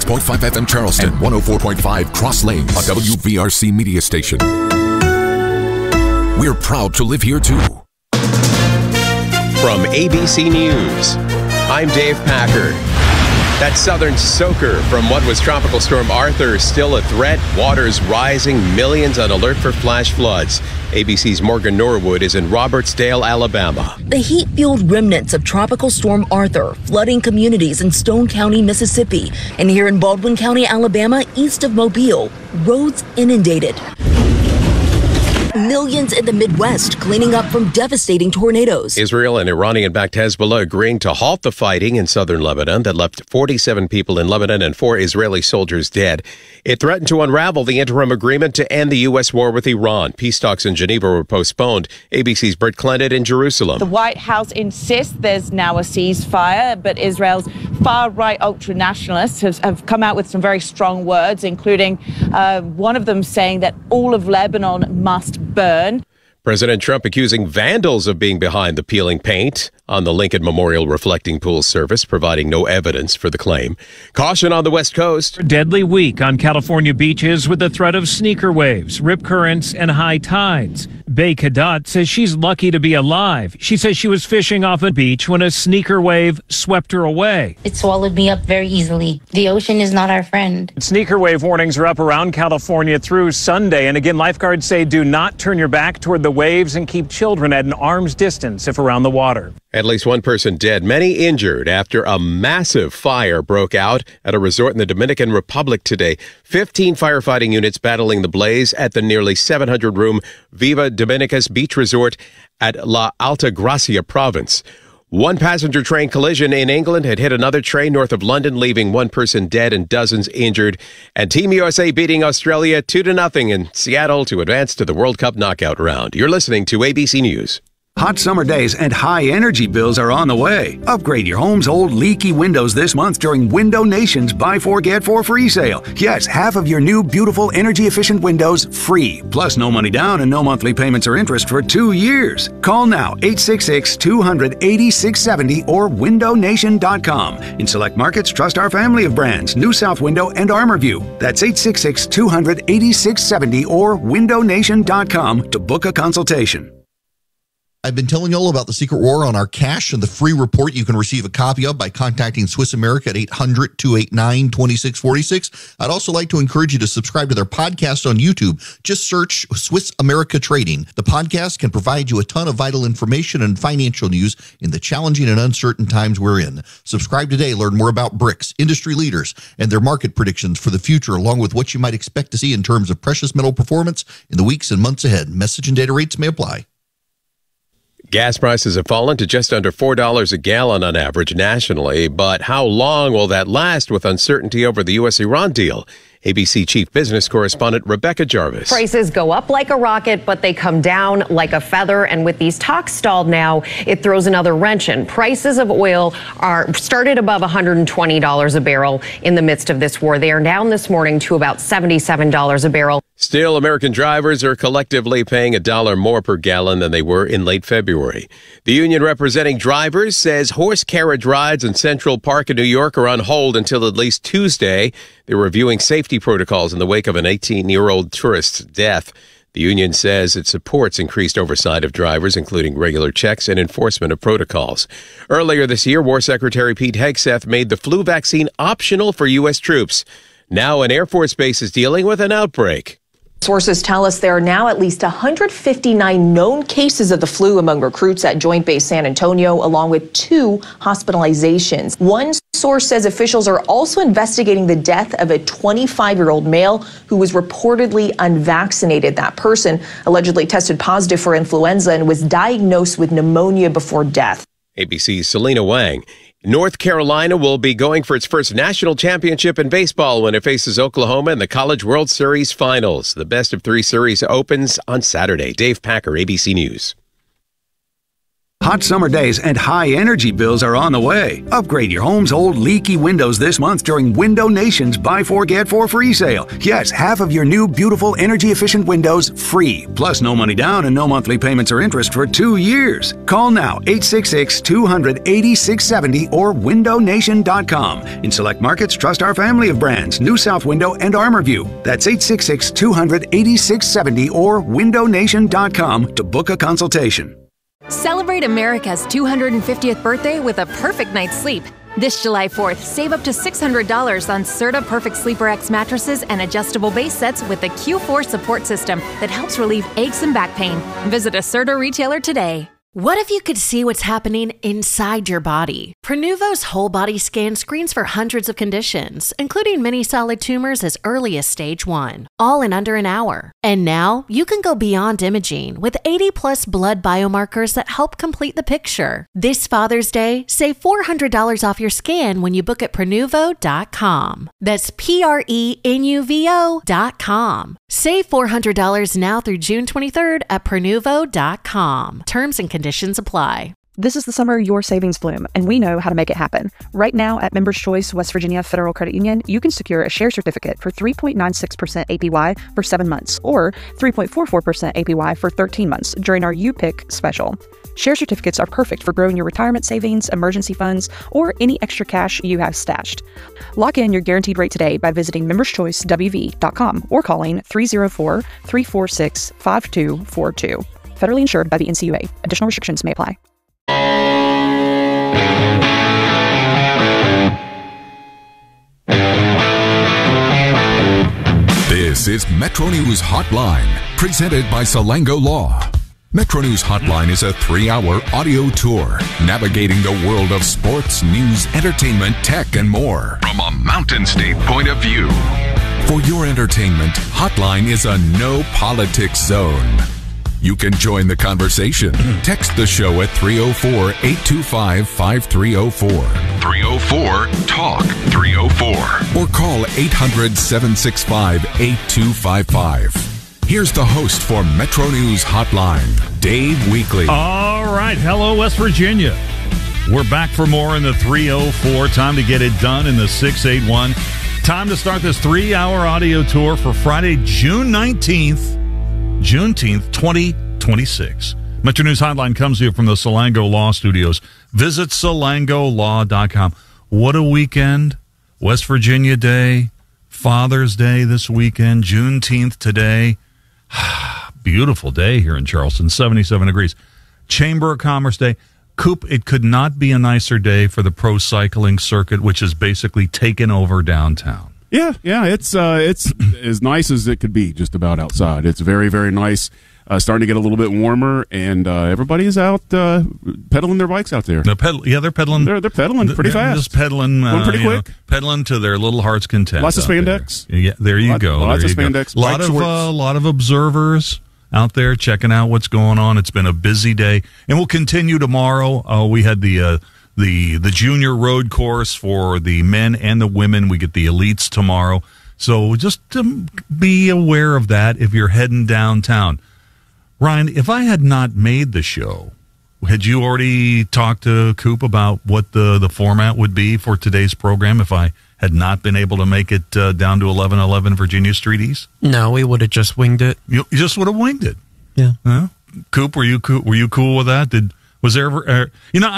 96.5 FM Charleston, 104.5 Cross Lanes, a WVRC media station. We're proud to live here too. From ABC News, I'm Dave Packer. That southern soaker from what was Tropical Storm Arthur still a threat. Waters rising, millions on alert for flash floods. ABC's Morgan Norwood is in Robertsdale, Alabama. The heat-fueled remnants of Tropical Storm Arthur flooding communities in Stone County, Mississippi. And here in Baldwin County, Alabama, east of Mobile, roads inundated. Millions in the Midwest cleaning up from devastating tornadoes. Israel and Iranian-backed Hezbollah agreeing to halt the fighting in southern Lebanon that left 47 people in Lebanon and 4 Israeli soldiers dead. It threatened to unravel the interim agreement to end the U.S. war with Iran. Peace talks in Geneva were postponed. ABC's Britt Clendit in Jerusalem. The White House insists there's now a ceasefire, but Israel's far-right ultra-nationalists have come out with some very strong words, including one of them saying that all of Lebanon must burn. President Trump accusing vandals of being behind the peeling paint on the Lincoln Memorial Reflecting Pool service, providing no evidence for the claim. Caution on the West Coast. Deadly week on California beaches with the threat of sneaker waves, rip currents, and high tides. Bay Cadet says she's lucky to be alive. She says she was fishing off a beach when a sneaker wave swept her away. It swallowed me up very easily. The ocean is not our friend. Sneaker wave warnings are up around California through Sunday. And again, lifeguards say do not turn your back toward the waves and keep children at an arm's distance if around the water. At least one person dead, many injured after a massive fire broke out at a resort in the Dominican Republic today. 15 firefighting units battling the blaze at the nearly 700-room Viva Dominicas Beach Resort at La Altagracia province. One passenger train collision in England had hit another train north of London, leaving one person dead and dozens injured. And Team USA beating Australia 2-0 in Seattle to advance to the World Cup knockout round. You're listening to ABC News. Hot summer days and high energy bills are on the way. Upgrade your home's old leaky windows this month during Window Nation's Buy 4 Get 4 free sale. Yes, half of your new beautiful energy efficient windows free. Plus no money down and no monthly payments or interest for 2 years. Call now 866-200-8670 or windownation.com. In select markets, trust our family of brands, New South Window and ArmorView. That's 866-200-8670 or windownation.com to book a consultation. I've been telling you all about the Secret War on our cash and the free report you can receive a copy of by contacting Swiss America at 800-289-2646. I'd also like to encourage you to subscribe to their podcast on YouTube. Just search Swiss America Trading. The podcast can provide you a ton of vital information and financial news in the challenging and uncertain times we're in. Subscribe today. Learn more about BRICS, industry leaders, and their market predictions for the future, along with what you might expect to see in terms of precious metal performance in the weeks and months ahead. Message and data rates may apply. Gas prices have fallen to just under $4 a gallon on average nationally, but how long will that last with uncertainty over the U.S.-Iran deal? ABC Chief Business Correspondent Rebecca Jarvis. Prices go up like a rocket, but they come down like a feather. And with these talks stalled now, it throws another wrench in. Prices of oil are started above $120 a barrel in the midst of this war. They are down this morning to about $77 a barrel. Still, American drivers are collectively paying $1 more per gallon than they were in late February. The union representing drivers says horse carriage rides in Central Park in New York are on hold until at least Tuesday. They're reviewing safety protocols in the wake of an 18-year-old tourist's death. The union says it supports increased oversight of drivers, including regular checks and enforcement of protocols. Earlier this year, War Secretary Pete Hegseth made the flu vaccine optional for U.S. troops. Now an Air Force base is dealing with an outbreak. Sources tell us there are now at least 159 known cases of the flu among recruits at Joint Base San Antonio, along with 2 hospitalizations. One source says officials are also investigating the death of a 25-year-old male who was reportedly unvaccinated. That person allegedly tested positive for influenza and was diagnosed with pneumonia before death. ABC's Selena Wang. North Carolina will be going for its first national championship in baseball when it faces Oklahoma in the College World Series Finals. The best of 3 series opens on Saturday. Dave Packer, ABC News. Hot summer days and high energy bills are on the way. Upgrade your home's old leaky windows this month during Window Nation's Buy 4 Get 4 free sale. Yes, half of your new beautiful energy efficient windows free. Plus no money down and no monthly payments or interest for 2 years. Call now 866-200-8670 or windownation.com. In select markets, trust our family of brands, New South Window and ArmorView. That's 866-200-8670 or windownation.com to book a consultation. Celebrate America's 250th birthday with a perfect night's sleep. This July 4th, save up to $600 on Serta Perfect Sleeper X mattresses and adjustable base sets with the Q4 support system that helps relieve aches and back pain. Visit a Serta retailer today. What if you could see what's happening inside your body? Prenuvo's whole body scan screens for hundreds of conditions, including many solid tumors as early as stage 1, all in under an hour. And now you can go beyond imaging with 80+ blood biomarkers that help complete the picture. This Father's Day, save $400 off your scan when you book at Prenuvo.com. That's Prenuvo.com. Save $400 now through June 23rd at Prenuvo.com. Terms and conditions apply. This is the summer your savings bloom, and we know how to make it happen. Right now at Members Choice West Virginia Federal Credit Union, you can secure a share certificate for 3.96% APY for 7 months or 3.44% APY for 13 months during our You-Pick special. Share certificates are perfect for growing your retirement savings, emergency funds, or any extra cash you have stashed. Lock in your guaranteed rate today by visiting memberschoicewv.com or calling 304-346-5242. Federally insured by the NCUA. Additional restrictions may apply. This is Metro News Hotline, presented by Salango Law. Metro News Hotline is a 3-hour audio tour navigating the world of sports, news, entertainment, tech, and more from a Mountain State point of view. For your entertainment, Hotline is a no politics zone. You can join the conversation. Text the show at 304-825-5304. 304-TALK-304. Or call 800-765-8255. Here's the host for Metro News Hotline, Dave Weekley. All right. Hello, West Virginia. We're back for more in the 304. Time to get it done in the 681. Time to start this 3-hour audio tour for Friday, June 19th. Juneteenth, 2026. Metro News Hotline comes to you from the Salango Law Studios. Visit salangolaw.com. What a weekend. West Virginia Day, Father's Day this weekend, Juneteenth today. Beautiful day here in Charleston, 77 degrees. Chamber of Commerce Day. Coop, it could not be a nicer day for the pro cycling circuit, which has basically taken over downtown. Yeah, it's as nice as it could be just about outside. It's very, very nice. Starting to get a little bit warmer, and everybody's out pedaling their bikes out there. They're pedaling. They're pedaling pretty fast. Just pedaling. Going pretty quick. Pedaling to their little heart's content. Lots of spandex. There. Yeah, there you go. Lots of spandex. A lot of observers out there checking out what's going on. It's been a busy day, and we'll continue tomorrow. We had the junior road course for the men and the women. We get the elites tomorrow. So just be aware of that if you're heading downtown. Ryan, if I had not made the show, had you already talked to Coop about what the format would be for today's program if I had not been able to make it down to 1111 Virginia Street East? No, we would have just winged it. You just would have winged it? Yeah. Coop, were you cool with that? Was there ever...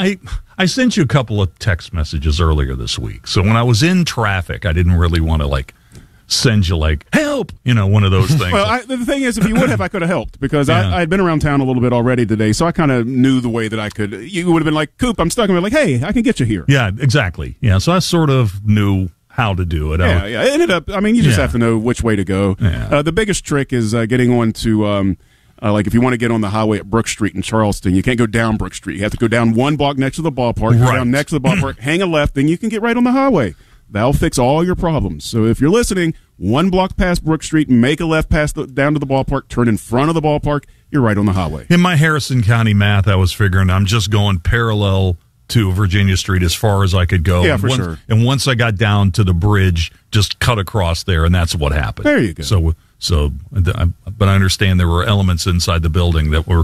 I sent you a couple of text messages earlier this week. So when I was in traffic, I didn't really want to send you help, one of those things. Well, the thing is, if you would have, I could have helped because I had been around town a little bit already today. So I kind of knew the way that I could. You would have been like, Coop, I'm stuck. And we're like, hey, I can get you here. Yeah, exactly. Yeah. So I sort of knew how to do it. Yeah. It ended up, you just have to know which way to go. Yeah. The biggest trick is getting on to, if you want to get on the highway at Brook Street in Charleston, you can't go down Brook Street. You have to go down one block next to the ballpark, go down next to the ballpark, hang a left, then you can get right on the highway. That'll fix all your problems. So if you're listening, one block past Brook Street, make a left down to the ballpark, turn in front of the ballpark, you're right on the highway. In my Harrison County math, I was figuring I'm just going parallel to Virginia Street as far as I could go. Yeah, for sure. And once I got down to the bridge, just cut across there, and that's what happened. There you go. But I understand there were elements inside the building that were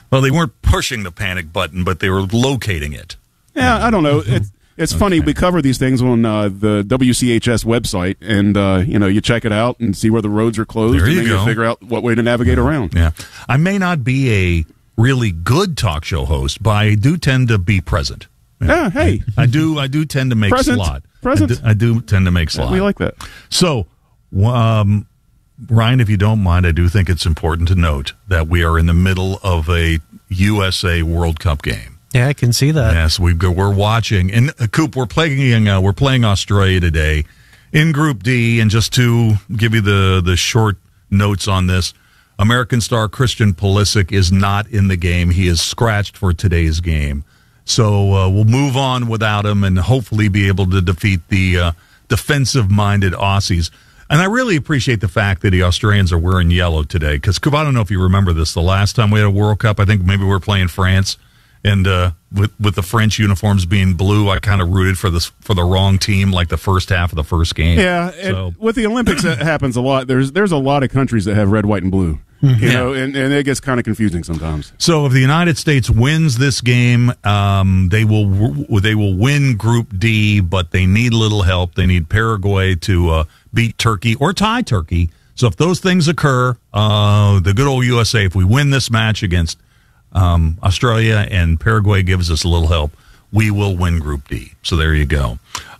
Well, they weren't pushing the panic button, but they were locating it. Yeah, I don't know. It's funny. We cover these things on the WCHS website, and you check it out and see where the roads are closed, There and you then go. you figure out what way to navigate around. Yeah, I may not be a really good talk show host, but I do tend to be present. Yeah, hey, I do tend to make Present. slot. Present. I do tend to make slot. we like that. So, Ryan, if you don't mind, I do think it's important to note that we are in the middle of a USA World Cup game. Yeah, I can see that. Yes, we're watching, and Coop, we're playing Australia today in Group D. And just to give you the short notes on this, American star Christian Pulisic is not in the game. He is scratched for today's game, so we'll move on without him, and hopefully be able to defeat the defensive-minded Aussies. And I really appreciate the fact that the Australians are wearing yellow today, because, Coop, I don't know if you remember this. The last time we had a World Cup, I think maybe we were playing France, and with the French uniforms being blue, I kind of rooted for the wrong team, like the first half of the first game. Yeah, and with the Olympics, that happens a lot. There's a lot of countries that have red, white, and blue. You know, and it gets kind of confusing sometimes. So if the United States wins this game, they will win Group D, but they need a little help. They need Paraguay to beat Turkey or tie Turkey. So if those things occur, the good old USA, if we win this match against Australia and Paraguay gives us a little help, we will win Group D. So there you go.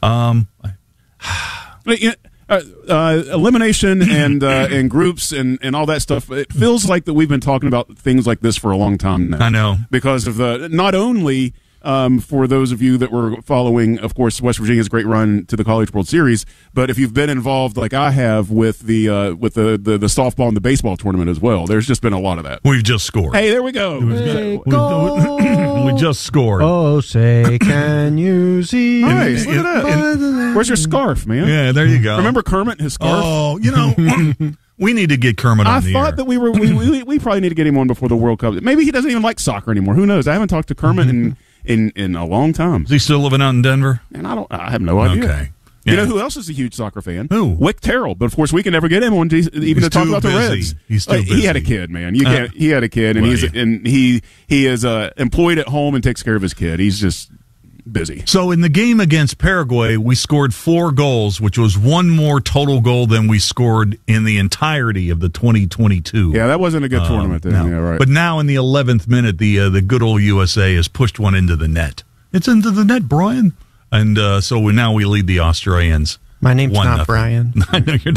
Elimination and groups and all that stuff. It feels like that we've been talking about things like this for a long time now. I know, because of not only for those of you that were following, of course, West Virginia's great run to the College World Series, but if you've been involved like I have with the softball and the baseball tournament as well, there's just been a lot of that. We've just scored. Hey, there we go. We just scored. Oh, say, can you see? Nice. Look at that. Where's your scarf, man? Yeah, there you go. Remember Kermit, his scarf? Oh, we need to get Kermit on the air. I thought that we probably need to get him on before the World Cup. Maybe he doesn't even like soccer anymore. Who knows? I haven't talked to Kermit in a long time. Is he still living out in Denver? And I have no idea. Okay. You Yeah. know who else is a huge soccer fan? Who? Wick Terrell. But of course, we can never get him on even to talk about the Reds. He's too busy. He had a kid, man. You can't. He had a kid, and he is employed at home and takes care of his kid. He's just busy. So in the game against Paraguay, we scored 4 goals, which was one more total goal than we scored in the entirety of the 2022. Yeah, that wasn't a good tournament then. No. Yeah, right. But now in the 11th minute, the good old USA has pushed one into the net. It's into the net, Brian. And so now we lead the Australians. My name's 1-0. not Brian. I know you're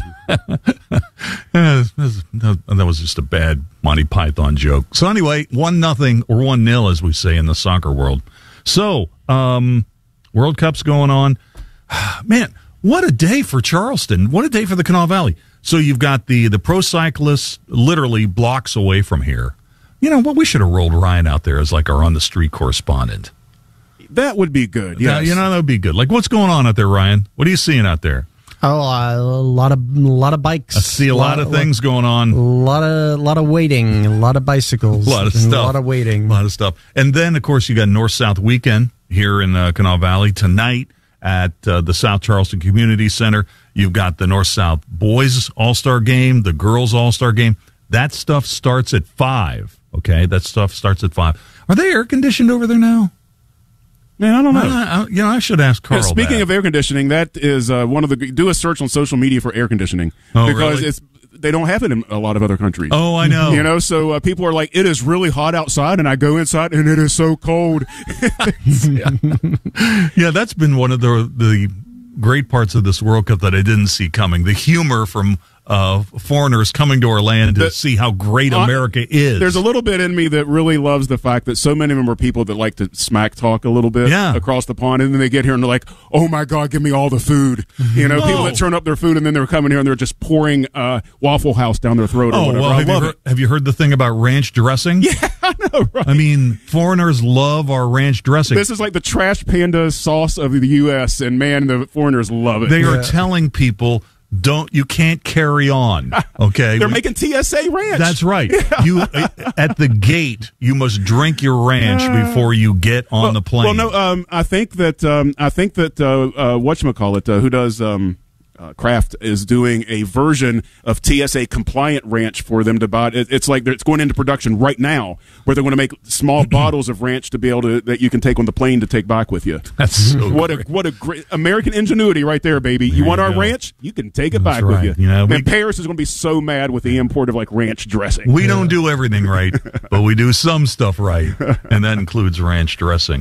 not. That was just a bad Monty Python joke. So anyway, 1-0 or 1-0, as we say in the soccer world. So World Cup's going on. Man, what a day for Charleston. What a day for the Kanawha Valley. So you've got the pro cyclists literally blocks away from here. You know what? We should have rolled Ryan out there as like our on-the-street correspondent. That would be good. Yeah, Yes. that would be good. Like, what's going on out there, Ryan? What are you seeing out there? Oh, a lot of bikes. I see a lot of things going on. A lot of waiting. A lot of bicycles. A lot of and stuff. A lot of waiting. A lot of stuff. And then, of course, you got North-South Weekend here in Kanawha Valley tonight at the South Charleston Community Center. You've got the North-South Boys All-Star Game, the Girls All-Star Game. That stuff starts at 5. Okay, that stuff starts at 5. Are they air-conditioned over there now? Man, I don't know. I should ask Carl. Speaking that. of air conditioning, that is one of the. Do a search on social media for air conditioning because really? they don't have it in a lot of other countries. Oh, I know. You know, so people are like, it is really hot outside, and I go inside, and it is so cold. Yeah, that's been one of the great parts of this World Cup that I didn't see coming. The humor from foreigners coming to our land to see how great America is. There's a little bit in me that really loves the fact that so many of them are people that like to smack talk a little bit across the pond, and then they get here and they're like, oh my God, give me all the food. You know, people that turn up their food and then they're coming here and they're just pouring Waffle House down their throat or whatever. Well, have you heard the thing about ranch dressing? Yeah, I know, right? I mean, foreigners love our ranch dressing. This is like the Trash Panda sauce of the U.S., and man, the foreigners love it. They are telling people, you can't carry on. Okay, they're making TSA ranch. That's right. Yeah. You at the gate, you must drink your ranch before you get on the plane. Well, no, I think that whatchamacallit, who does Kraft is doing a version of TSA compliant ranch for them to buy. It's like it's going into production right now, where they're going to make small bottles of ranch to be able to that you can take on the plane to take back with you. That's so what a great American ingenuity right there, baby. You want our ranch? You can take it back with you. And Paris is going to be so mad with the import of like ranch dressing. We don't do everything right, but we do some stuff right, and that includes ranch dressing.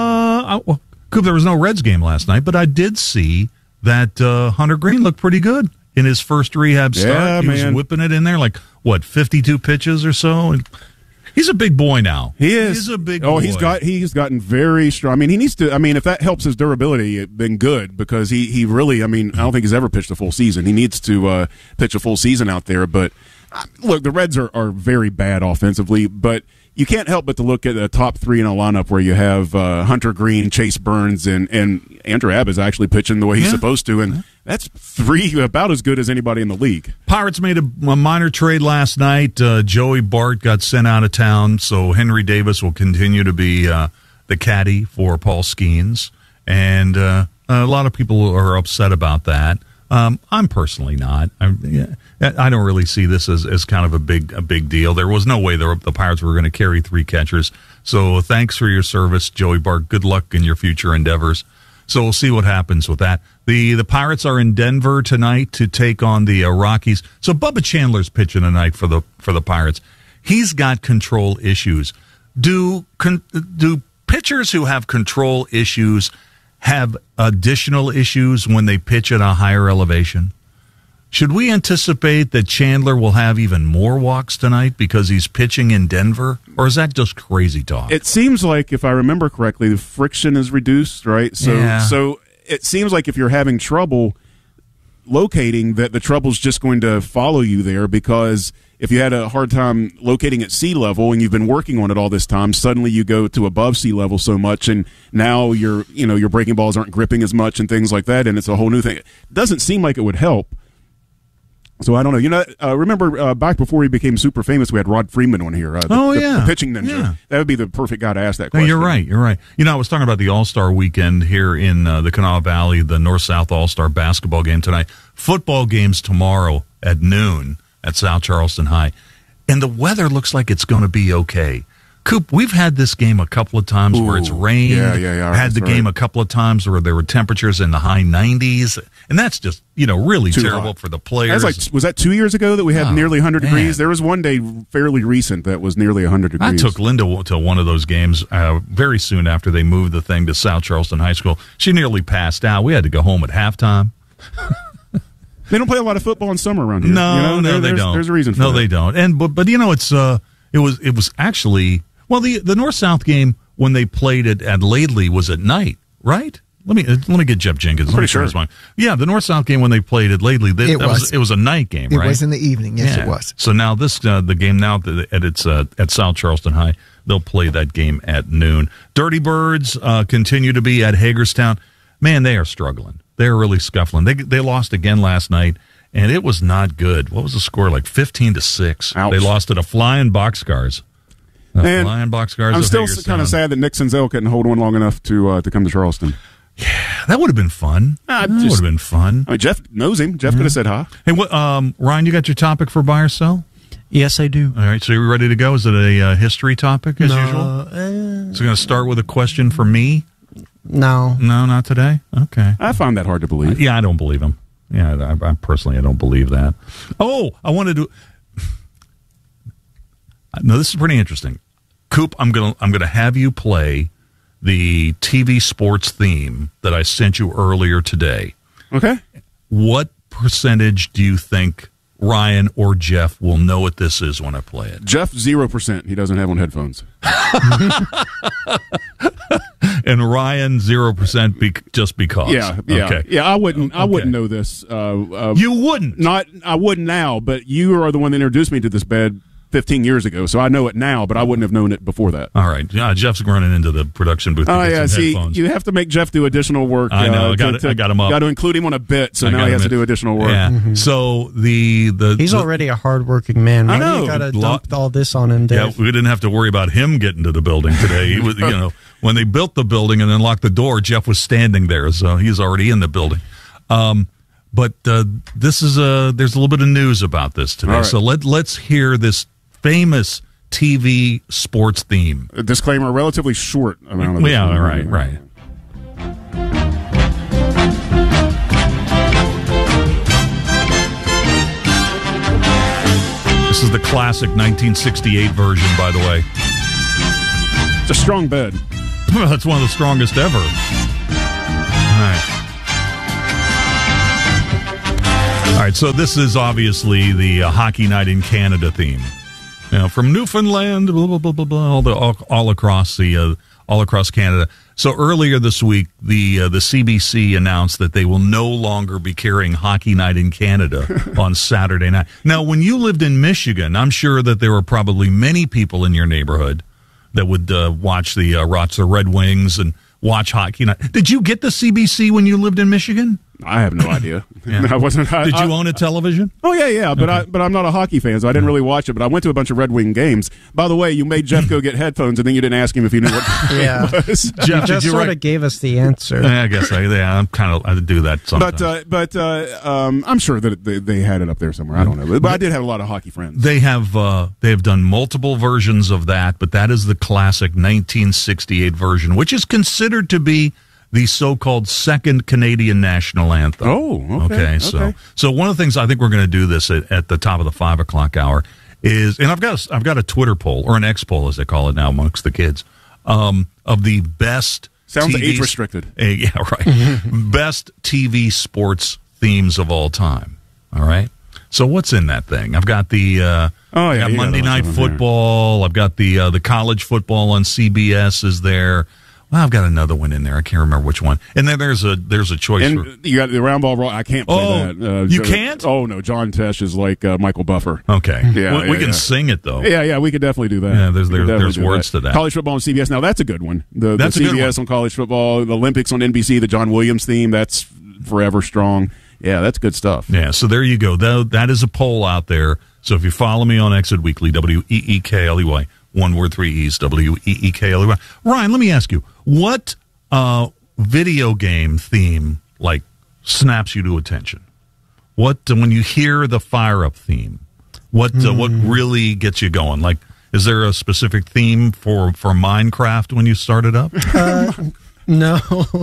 Coop, there was no Reds game last night, but I did see that Hunter Green looked pretty good in his first rehab start. Yeah, he was whipping it in there, like, 52 pitches or so? And he's a big boy now. He is. He's a big boy. He's gotten very strong. I mean, he needs to, if that helps his durability, then good, because he really, I don't think he's ever pitched a full season. He needs to pitch a full season out there. But, look, the Reds are very bad offensively, but you can't help but to look at the top three in a lineup where you have Hunter Green, Chase Burns, and Andrew Abbott is actually pitching the way he's supposed to, and that's three about as good as anybody in the league. Pirates made a minor trade last night. Joey Bart got sent out of town, so Henry Davis will continue to be the caddy for Paul Skeens, and a lot of people are upset about that. I'm personally not. I don't really see this as kind of a big deal. There was no way the Pirates were going to carry three catchers. So thanks for your service, Joey Bart. Good luck in your future endeavors. So we'll see what happens with that. The Pirates are in Denver tonight to take on the Rockies. So Bubba Chandler's pitching tonight for the Pirates. He's got control issues. Do pitchers who have control issues have additional issues when they pitch at a higher elevation? Should we anticipate that Chandler will have even more walks tonight because he's pitching in Denver? Or is that just crazy talk? It seems like, if I remember correctly, the friction is reduced, right? So it seems like if you're having trouble locating, that the trouble's just going to follow you there, because if you had a hard time locating at sea level and you've been working on it all this time, suddenly you go to above sea level so much, and now your breaking balls aren't gripping as much and things like that, and it's a whole new thing. It doesn't seem like it would help. So I don't know. Remember back before he became super famous, we had Rod Freeman on here. The pitching ninja. Yeah. That would be the perfect guy to ask that question. No, you're right. I was talking about the All-Star weekend here in the Kanawha Valley, the North-South All-Star basketball game tonight. Football games tomorrow at noon at South Charleston High. And the weather looks like it's going to be okay. Coop, we've had this game a couple of times where it's rained. Yeah. Had the game a couple of times where there were temperatures in the high 90s. And that's just, really too terrible hot for the players. Was that 2 years ago that we had nearly 100 degrees? There was one day fairly recent that was nearly 100 degrees. I took Linda to one of those games very soon after they moved the thing to South Charleston High School. She nearly passed out. We had to go home at halftime. They don't play a lot of football in summer around here. No, they don't. There's a reason for that. No, they don't. And but it was actually, well, the North-South game when they played it at Laidley was at night, right? Let me get Jeff Jenkins. Pretty sure. Yeah, the North-South game when they played at Laidley, it was a night game, right? It was in the evening. Yes, it was. So now the game now at South Charleston High, they'll play that game at noon. Dirty Birds continue to be at Hagerstown. Man, they are struggling. They're really scuffling. They lost again last night, and it was not good. What was the score? Like 15-6. Ouch. They lost to the Flying Boxcars. Flying Boxcars. I'm still kind of sad that Nick Senzel couldn't hold one long enough to come to Charleston. Yeah, that would have been fun. That would have been fun. Jeff knows him. Jeff could have said hi. Hey, Ryan, you got your topic for buy or sell? Yes, I do. All right, so you're ready to go? Is it a history topic as usual? So we're going to start with a question for me? No, not today. Okay, I found that hard to believe. Yeah, I don't believe him. Yeah, I personally don't believe that. Oh, I wanted to. No, this is pretty interesting. Coop, I'm gonna have you play the TV sports theme that I sent you earlier today. Okay. What percentage do you think Ryan or Jeff will know what this is when I play it? Jeff, 0%. He doesn't have on headphones. And Ryan, 0% just because. Yeah. Okay. Yeah, I wouldn't know this. You wouldn't? I wouldn't now, but you are the one that introduced me to this bed 15 years ago, so I know it now, but I wouldn't have known it before that. All right. Yeah, Jeff's running into the production booth to get some headphones. You have to make Jeff do additional work. I know. I got him up. Got to include him on a bit, so now he has to do additional work. Yeah. Mm-hmm. So he's already a hardworking man. I know. You got to dump all this on him, Dave. Yeah, we didn't have to worry about him getting to the building today. He was, when they built the building and then locked the door, Jeff was standing there, so he's already in the building. But there's a little bit of news about this today. Right. So let's hear this famous TV sports theme. A disclaimer, a relatively short amount of Yeah, right. This is the classic 1968 version, by the way. It's a strong bed. That's one of the strongest ever. All right, so this is obviously the Hockey Night in Canada theme. You know, from Newfoundland, blah blah blah blah blah, all across Canada. So earlier this week, the CBC announced that they will no longer be carrying Hockey Night in Canada on Saturday night. Now, when you lived in Michigan, I'm sure that there were probably many people in your neighborhood that would watch the Rochester Red Wings and watch Hockey Night. Did you get the CBC when you lived in Michigan? I have no idea. Yeah. I wasn't. Did you own a television? Oh yeah. But Okay. I'm not a hockey fan, so I didn't really watch it. But I went to a bunch of Red Wing games. By the way, you made Jeff go get headphones, and then you didn't ask him if he knew what Yeah. it was. Jeff, You did just you sort write? of gave us the answer. I guess I do that sometimes. But I'm sure that they had it up there somewhere. I don't know. But I did have a lot of hockey friends. They have done multiple versions of that, but that is the classic 1968 version, which is considered to be the so-called second Canadian national anthem. Oh, okay. So one of the things I think we're going to do this at the top of the 5 o'clock hour is, and I've got a Twitter poll, or an X poll as they call it now amongst the kids, of the best Sounds TV age restricted. Yeah, right. Best TV sports themes of all time. All right. So what's in that thing? I've got the I got Monday Night Football. I've got the college football on CBS is there. Well, I've got another one in there. I can't remember which one. And then there's a choice. And you got the round ball. I can't play that. You can't? Oh no, John Tesh is like Michael Buffer. Okay. Yeah, we can sing it though. Yeah, we could definitely do that. Yeah, there's We could definitely there's do words to that. College football on CBS. Now that's a good one. The That's a good CBS on college football, the Olympics on NBC, the John Williams theme. That's forever strong. Yeah, that's good stuff. Yeah, so there you go. That is a poll out there. So if you follow me on Exit Weekly, WEEKLEY, one word, 3 E's, WEEKLEY. Ryan, let me ask you, what video game theme like snaps you to attention? What when you hear the Fire Up theme? What really gets you going? Like, is there a specific theme for Minecraft when you start it up? No,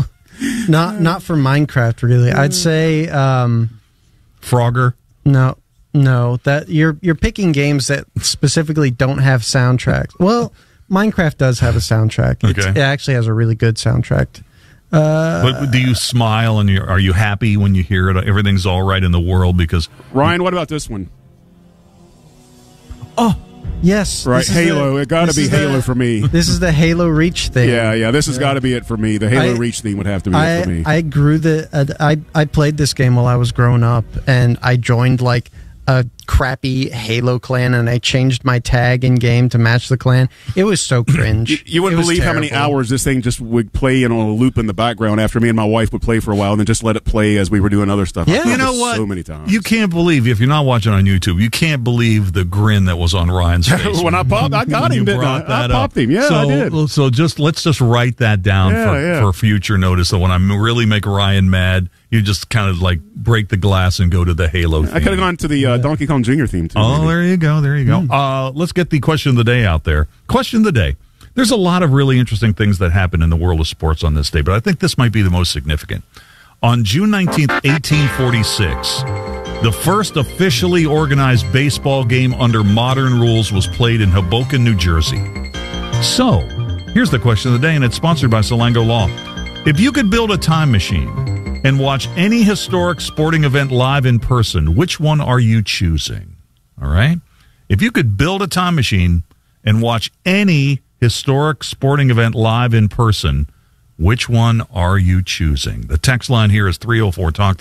not for Minecraft really. I'd say Frogger. No, that you're picking games that specifically don't have soundtracks. Well, Minecraft does have a soundtrack. Okay. It actually has a really good soundtrack. But do you smile and are you happy when you hear it? Everything's all right in the world because Ryan, what about this one? Oh, yes. Right, Halo. It got to be Halo for me. This is the Halo Reach thing. Yeah. This has got to be it for me. The Halo Reach theme would have to be it for me. I played this game while I was growing up, and I joined like a crappy Halo clan, and I changed my tag in game to match the clan. It was so cringe. You wouldn't believe how many hours this thing just would play on a loop in the background after me and my wife would play for a while, and then just let it play as we were doing other stuff. Yeah, you know what? So many times. You can't believe, if you're not watching on YouTube, you can't believe the grin that was on Ryan's face. When I popped, I got him, didn't I? I popped him. Yeah, so, I did. So let's just write that down for future notice. So when I really make Ryan mad, you just kind of like break the glass and go to the Halo theme. I could have gone to the Donkey Kong Jr. theme too. Oh, there you go. Let's get the question of the day out there. Question of the day. There's a lot of really interesting things that happen in the world of sports on this day, but I think this might be the most significant. On June 19th, 1846, the first officially organized baseball game under modern rules was played in Hoboken, New Jersey. So, here's the question of the day, and it's sponsored by Salango Law. If you could build a time machine and watch any historic sporting event live in person, which one are you choosing? All right? If you could build a time machine and watch any historic sporting event live in person, which one are you choosing? The text line here is 304-TALK,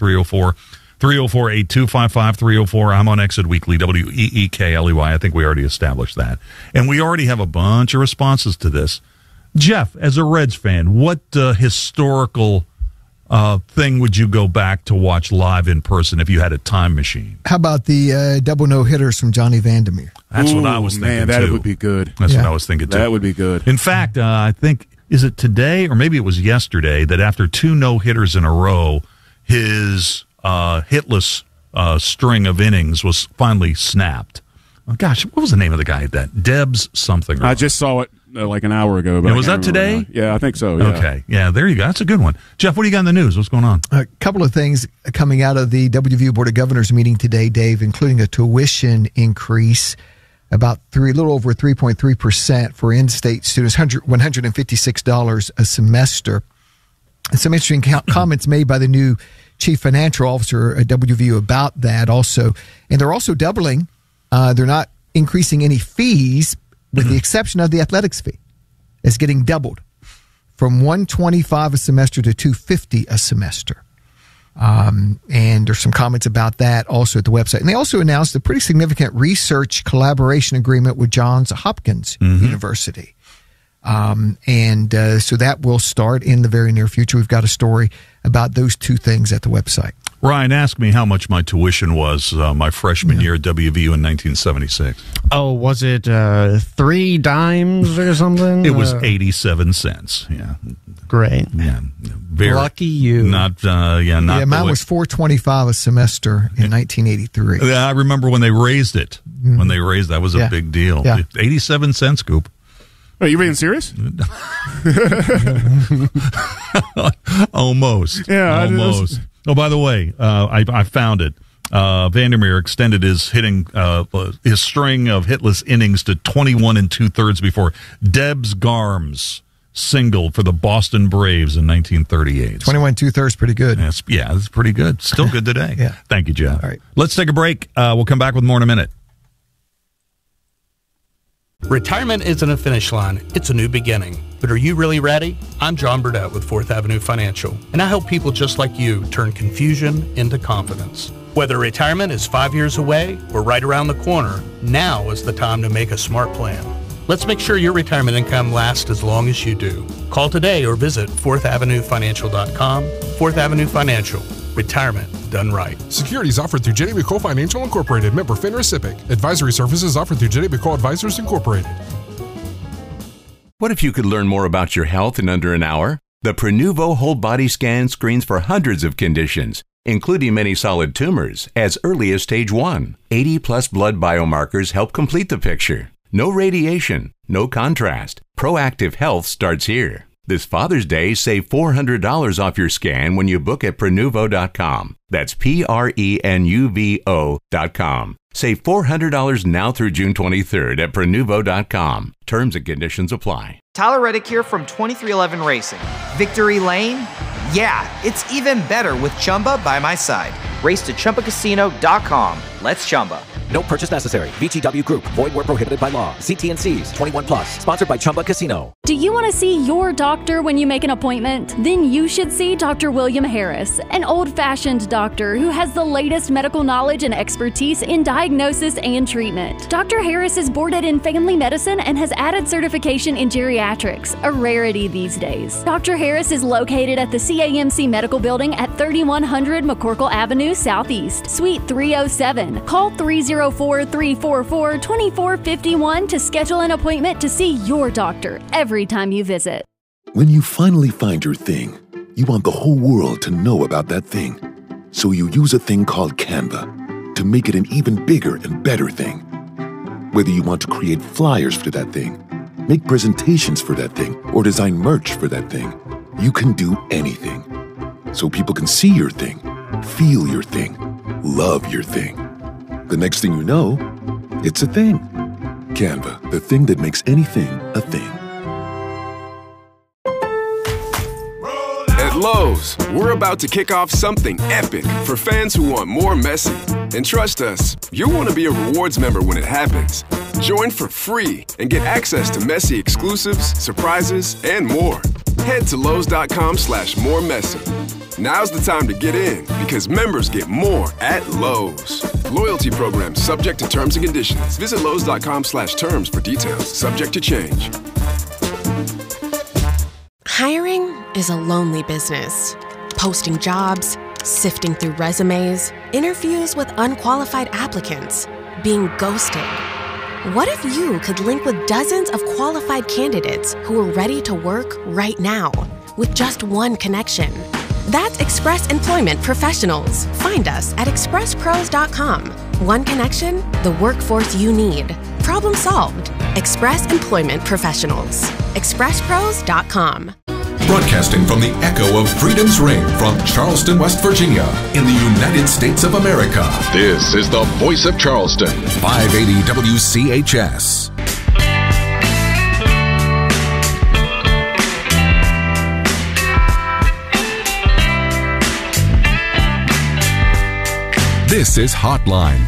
304-825-5304. I'm on Exit Weekly, WEEKLEY. I think we already established that. And we already have a bunch of responses to this. Jeff, as a Reds fan, what historical thing would you go back to watch live in person if you had a time machine? How about the double no-hitters from Johnny Vandermeer? That's what I was thinking, that too. would be good. That's what I was thinking, too. That would be good. In fact, I think, is it today or maybe it was yesterday that after 2 no-hitters in a row, his hitless string of innings was finally snapped. Oh, gosh, what was the name of the guy at that? Debs something. I just saw it like an hour ago. But was that today? Yeah, I think so. Yeah. Okay. Yeah, there you go. That's a good one. Jeff, what do you got in the news? What's going on? A couple of things coming out of the WVU Board of Governors meeting today, Dave, including a tuition increase about a little over 3.3% for in-state students, $156 a semester. And some interesting comments made by the new chief financial officer at WVU about that also. And they're also doubling. They're not increasing any fees, with the exception of the athletics fee. It's getting doubled from $125 a semester to $250 a semester. And there's some comments about that also at the website. And they also announced a pretty significant research collaboration agreement with Johns Hopkins University. So that will start in the very near future. We've got a story about those two things at the website. Ryan, ask me how much my tuition was my freshman year at WVU in 1976. Oh, was it 3 dimes or something? It was 87 cents. Yeah. Great. Yeah. Very lucky you. Not mine was $425 a semester in 1983. Yeah, I remember when they raised it. When they raised that was a big deal. Yeah. 87 cents, Goop. Are you being serious? Almost. Yeah. Almost. Oh, by the way, I found it. Vandermeer extended his string of hitless innings to 21 2/3 before Debs Garms singled for the Boston Braves in 1938. 21 2/3, pretty good. That's pretty good. Still good today. Yeah. Thank you, Jeff. All right. Let's take a break. We'll come back with more in a minute. Retirement isn't a finish line, it's a new beginning. But are you really ready? I'm John Burdett with 4th Avenue Financial, and I help people just like you turn confusion into confidence. Whether retirement is 5 years away or right around the corner, now is the time to make a smart plan. Let's make sure your retirement income lasts as long as you do. Call today or visit 4thavenuefinancial.com. 4th Avenue Financial. Retirement done right. Securities offered through J.W. Cole Financial Incorporated, member FINRA SIPC. Advisory services offered through J.W. Cole Advisors Incorporated. What if you could learn more about your health in under an hour? The Prenuvo whole body scan screens for hundreds of conditions, including many solid tumors, as early as stage 1. 80-plus blood biomarkers help complete the picture. No radiation, no contrast. Proactive health starts here. This Father's Day, save $400 off your scan when you book at Prenuvo.com. That's Prenuvo.com. Save $400 now through June 23rd at Prenuvo.com. Terms and conditions apply. Tyler Reddick here from 2311 Racing. Victory Lane? Yeah, it's even better with Chumba by my side. Race to ChumbaCasino.com. Let's Chumba. No purchase necessary. VGW Group. Void where prohibited by law. See T&Cs. 21 plus. Sponsored by Chumba Casino. Do you want to see your doctor when you make an appointment? Then you should see Dr. William Harris, an old-fashioned doctor who has the latest medical knowledge and expertise in diagnosis and treatment. Dr. Harris is boarded in family medicine and has added certification in geriatrics, a rarity these days. Dr. Harris is located at the CAMC Medical Building at 3100 McCorkle Avenue Southeast, Suite 307. Call 304-344-2451 to schedule an appointment to see your doctor every time you visit. When you finally find your thing, you want the whole world to know about that thing. So you use a thing called Canva to make it an even bigger and better thing. Whether you want to create flyers for that thing, make presentations for that thing, or design merch for that thing, you can do anything. So people can see your thing, feel your thing, love your thing. The next thing you know, it's a thing. Canva, the thing that makes anything a thing. At Lowe's, we're about to kick off something epic for fans who want more Messi. And trust us, you'll want to be a rewards member when it happens. Join for free and get access to Messi exclusives, surprises, and more. Head to Lowe's.com/moremessi. Now's the time to get in because members get more at Lowe's. Loyalty program subject to terms and conditions. Visit Lowe's.com/terms for details. Subject to change. Hiring is a lonely business. Posting jobs, sifting through resumes, interviews with unqualified applicants, being ghosted. What if you could link with dozens of qualified candidates who are ready to work right now with just one connection? That's Express Employment Professionals. Find us at expresspros.com. One connection, the workforce you need. Problem solved. Express Employment Professionals. expresspros.com. Broadcasting from the echo of Freedom's Ring from Charleston, West Virginia, in the United States of America. This is the voice of Charleston, 580 WCHS. This is Hotline